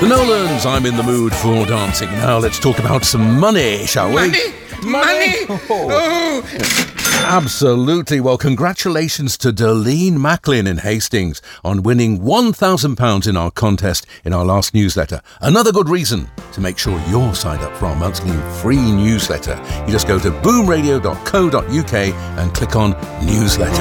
The Nolans, I'm in the mood for dancing. Now let's talk about some money, shall we? Money? Oh. Absolutely. Well, congratulations to Darlene Macklin in Hastings on winning £1,000 in our contest in our last newsletter. Another good reason to make sure you're signed up for our monthly free newsletter. You just go to boomradio.co.uk and click on newsletter.